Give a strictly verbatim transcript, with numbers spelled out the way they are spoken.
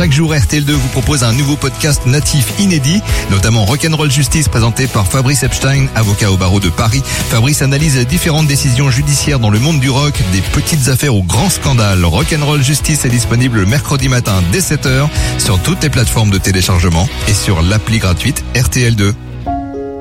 Chaque jour, R T L deux vous propose un nouveau podcast natif inédit, notamment Rock'n'Roll Justice présenté par Fabrice Epstein, avocat au barreau de Paris. Fabrice analyse différentes décisions judiciaires dans le monde du rock, des petites affaires aux grands scandales. Rock'n'Roll Justice est disponible le mercredi matin dès sept heures sur toutes les plateformes de téléchargement et sur l'appli gratuite R T L deux.